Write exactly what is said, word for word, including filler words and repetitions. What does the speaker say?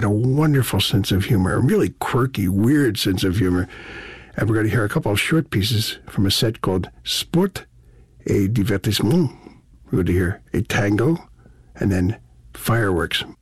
a wonderful sense of humor, a really quirky, weird sense of humor. And we're going to hear a couple of short pieces from a set called Sport et Divertissement. We're going to hear a tango and then fireworks.